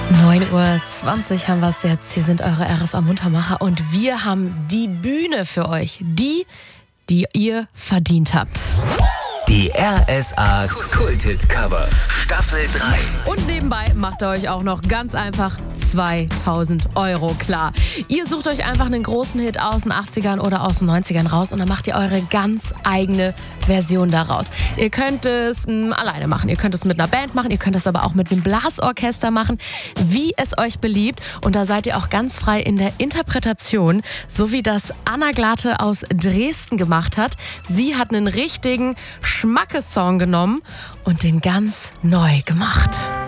9:20 Uhr haben wir es jetzt. Hier sind eure RSA Muntermacher und wir haben die Bühne für euch. Die ihr verdient habt. Die RSA Kulthit Cover Staffel 3. Und nebenbei macht ihr euch auch noch ganz einfach 2000 € klar. Ihr sucht euch einfach einen großen Hit aus den 80ern oder aus den 90ern raus und dann macht ihr eure ganz eigene Version daraus. Ihr könnt es alleine machen, ihr könnt es mit einer Band machen, ihr könnt es aber auch mit einem Blasorchester machen, wie es euch beliebt. Und da seid ihr auch ganz frei in der Interpretation, so wie das Anna Glatte aus Dresden gemacht hat. Sie hat einen richtigen Schmackes-Song genommen und den ganz neu gemacht.